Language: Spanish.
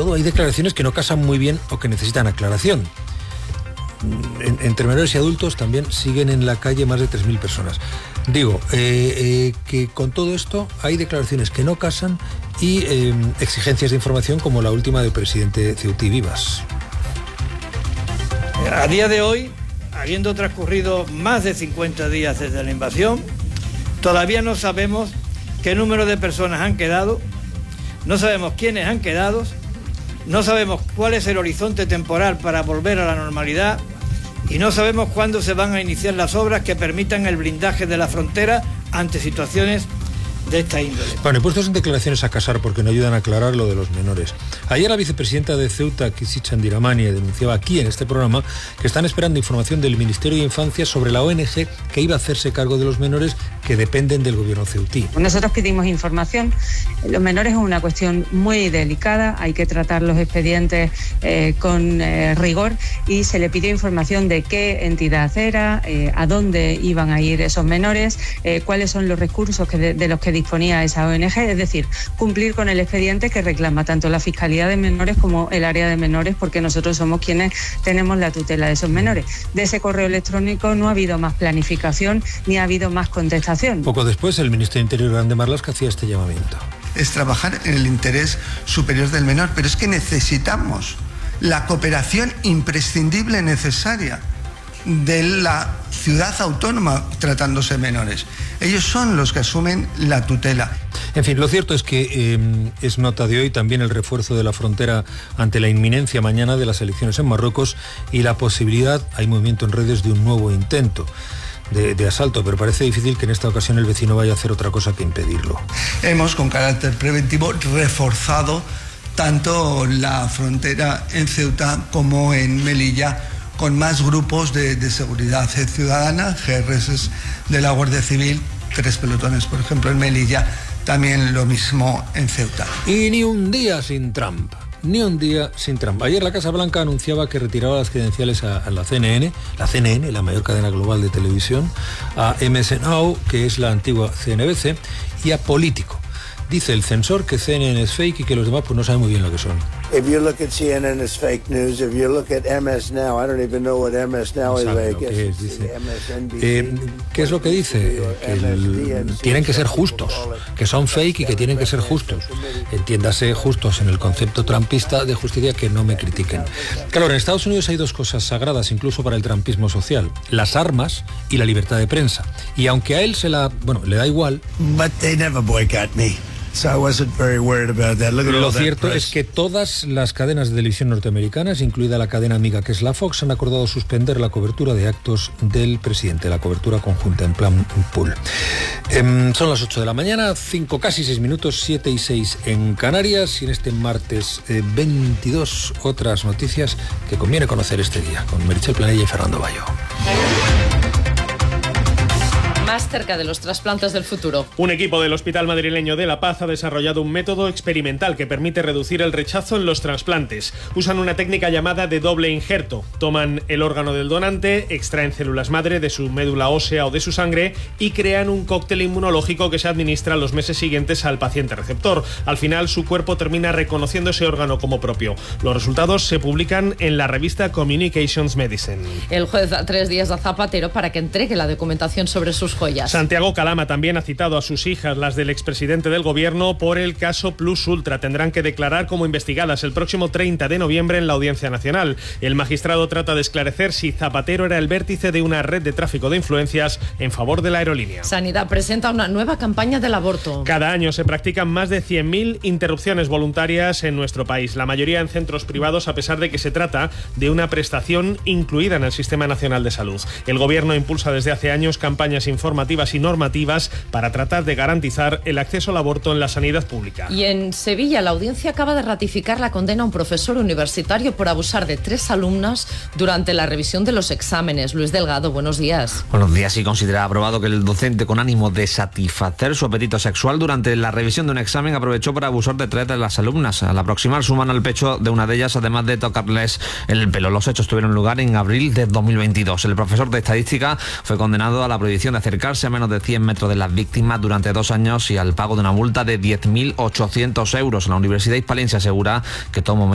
todo hay declaraciones que no casan muy bien o que necesitan aclaración. Entre menores y adultos también siguen en la calle más de 3.000 personas. Digo, que con todo esto hay declaraciones que no casan y exigencias de información como la última del presidente Ceutí Vivas. A día de hoy, habiendo transcurrido más de 50 días desde la invasión, todavía no sabemos qué número de personas han quedado, no sabemos quiénes han quedado, no sabemos cuál es el horizonte temporal para volver a la normalidad y no sabemos cuándo se van a iniciar las obras que permitan el blindaje de la frontera ante situaciones de esta índole. Bueno, y puestos en declaraciones a casar porque no ayudan a aclarar lo de los menores. Ayer la vicepresidenta de Ceuta, Kisi Chandiramani, denunciaba aquí en este programa que están esperando información del Ministerio de Infancia sobre la ONG que iba a hacerse cargo de los menores que dependen del gobierno ceutí. Nosotros pedimos información. Los menores es una cuestión muy delicada, hay que tratar los expedientes con rigor y se le pidió información de qué entidad era, a dónde iban a ir esos menores, cuáles son los recursos de los que disponía esa ONG, es decir, cumplir con el expediente que reclama tanto la Fiscalía de Menores como el área de menores, porque nosotros somos quienes tenemos la tutela de esos menores. De ese correo electrónico no ha habido más planificación ni ha habido más contestación. Poco después, el ministro de Interior, Grande Marlaska, hacía este llamamiento. Es trabajar en el interés superior del menor, pero es que necesitamos la cooperación imprescindible necesaria de la ciudad autónoma tratándose menores. Ellos son los que asumen la tutela. En fin, lo cierto es que es nota de hoy también el refuerzo de la frontera ante la inminencia mañana de las elecciones en Marruecos y la posibilidad, hay movimiento en redes, de un nuevo intento de asalto, pero parece difícil que en esta ocasión el vecino vaya a hacer otra cosa que impedirlo. Hemos, con carácter preventivo, reforzado tanto la frontera en Ceuta como en Melilla, con más grupos de seguridad ciudadana, GRS de la Guardia Civil, 3 pelotones, por ejemplo, en Melilla, también lo mismo en Ceuta. Y ni un día sin Trump. Ni un día sin Trump. Ayer la Casa Blanca anunciaba que retiraba las credenciales a la CNN, la mayor cadena global de televisión, a MSNBC, que es la antigua CNBC, y a Político. Dice el censor que CNN es fake y que los demás pues no saben muy bien lo que son. If you look at CNN as fake news, if you look at MS Now, I don't even know what MS Now is. ¿Qué es lo que dice? Que tienen que ser justos, que son fake y que tienen que ser justos. Entiéndase justos en el concepto trumpista de justicia, que no me critiquen. Claro, en Estados Unidos hay dos cosas sagradas, incluso para el trumpismo social: las armas y la libertad de prensa. Y aunque a él le da igual. But they never boycott me. So I wasn't very worried about that. Lo cierto es que todas las cadenas de televisión norteamericanas, incluida la cadena amiga que es la Fox, han acordado suspender la cobertura de actos del presidente, la cobertura conjunta en plan pool. Son las 8 de la mañana, 5, casi 6 minutos, 7 y 6 en Canarias, y en este martes 22 otras noticias que conviene conocer este día, con Meritxell Planella y Fernando Bayo. Más cerca de los trasplantes del futuro. Un equipo del Hospital Madrileño de La Paz ha desarrollado un método experimental que permite reducir el rechazo en los trasplantes. Usan una técnica llamada de doble injerto. Toman el órgano del donante, extraen células madre de su médula ósea o de su sangre y crean un cóctel inmunológico que se administra los meses siguientes al paciente receptor. Al final, su cuerpo termina reconociendo ese órgano como propio. Los resultados se publican en la revista Communications Medicine. El juez da 3 días a Zapatero para que entregue la documentación sobre sus joyas. Santiago Calama también ha citado a sus hijas, las del expresidente del gobierno, por el caso Plus Ultra. Tendrán que declarar como investigadas el próximo 30 de noviembre en la Audiencia Nacional. El magistrado trata de esclarecer si Zapatero era el vértice de una red de tráfico de influencias en favor de la aerolínea. Sanidad presenta una nueva campaña del aborto. Cada año se practican más de 100.000 interrupciones voluntarias en nuestro país, la mayoría en centros privados, a pesar de que se trata de una prestación incluida en el Sistema Nacional de Salud. El gobierno impulsa desde hace años campañas informativas y normativas para tratar de garantizar el acceso al aborto en la sanidad pública. Y en Sevilla, la audiencia acaba de ratificar la condena a un profesor universitario por abusar de 3 alumnas durante la revisión de los exámenes. Luis Delgado, buenos días. Buenos días. Y considera aprobado que el docente, con ánimo de satisfacer su apetito sexual durante la revisión de un examen, aprovechó para abusar de 3 de las alumnas. Al aproximar su mano al pecho de una de ellas, además de tocarles el pelo. Los hechos tuvieron lugar en abril de 2022. El profesor de estadística fue condenado a la prohibición de acercarse a menos de 100 metros de las víctimas durante 2 años y al pago de una multa de 10.800 euros. La Universidad Hispalense asegura que tomó